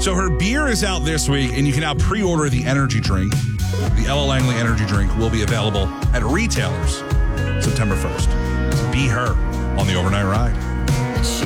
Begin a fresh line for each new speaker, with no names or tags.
So her beer is out this week, and you can now pre-order the energy drink. The Ella Langley energy drink will be available at retailers September 1st. So be her on the overnight ride.